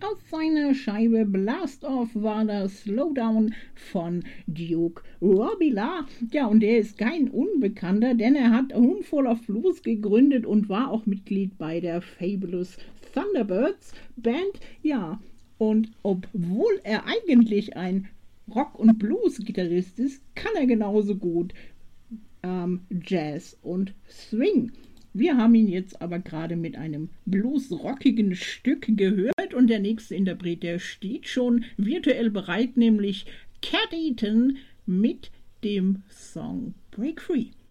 Aus seiner Scheibe Blast Off war das Slowdown von Duke Robillard. Ja, und der ist kein Unbekannter, denn er hat Roomful of Blues gegründet und war auch Mitglied bei der Fabulous Thunderbirds Band. Ja, und obwohl er eigentlich ein Rock- und Blues-Gitarrist ist, kann er genauso gut Jazz und Swing. Wir haben ihn jetzt aber gerade mit einem bluesrockigen Stück gehört und der nächste Interpret, der steht schon virtuell bereit, nämlich Cat Eaton mit dem Song Break Free.